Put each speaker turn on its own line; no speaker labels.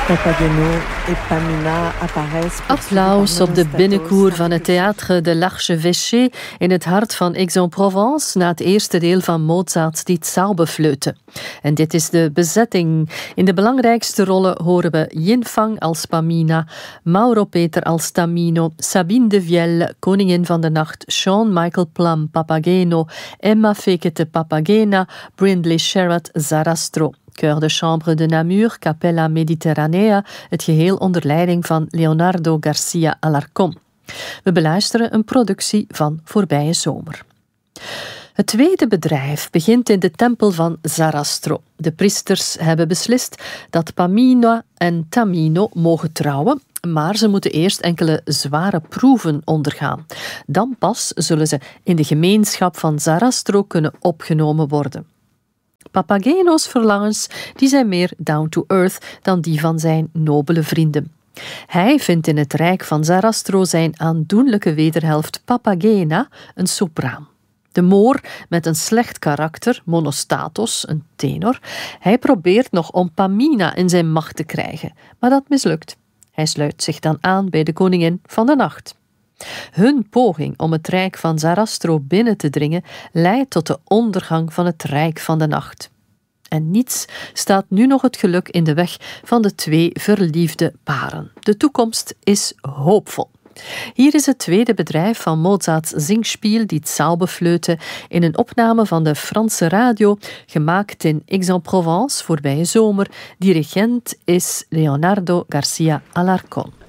Papageno en Pamina apparaissent.
Applaus op de binnenkoer van het Théâtre de l'Archevêché in het hart van Aix-en-Provence na het eerste deel van Mozart's Die Zauberflöte. En dit is de bezetting. In de belangrijkste rollen horen we Yin-Fang als Pamina, Mauro Peter als Tamino, Sabine de Viel, Koningin van de Nacht, Sean Michael Plum, Papageno, Emma Fekete Papagena, Brindley Sherratt, Sarastro. Chœur de Chambre de Namur, Capella Mediterranea, het geheel onder leiding van Leonardo Garcia Alarcón. We beluisteren een productie van Voorbije Zomer. Het tweede bedrijf begint in de tempel van Sarastro. De priesters hebben beslist dat Pamina en Tamino mogen trouwen, maar ze moeten eerst enkele zware proeven ondergaan. Dan pas zullen ze in de gemeenschap van Sarastro kunnen opgenomen worden. Papageno's verlangens die zijn meer down to earth dan die van zijn nobele vrienden. Hij vindt in het rijk van Sarastro zijn aandoenlijke wederhelft Papagena een sopraan. De Moor met een slecht karakter, Monostatos, een tenor, hij probeert nog om Pamina in zijn macht te krijgen, maar dat mislukt. Hij sluit zich dan aan bij de koningin van de nacht. Hun poging om het rijk van Sarastro binnen te dringen leidt tot de ondergang van het rijk van de nacht. En niets staat nu nog het geluk in de weg van de twee verliefde paren. De toekomst is hoopvol. Hier is het tweede bedrijf van Mozart's Singspiel Die Zauberflöte in een opname van de Franse radio, gemaakt in Aix-en-Provence, Voorbije Zomer. Dirigent is Leonardo Garcia Alarcón.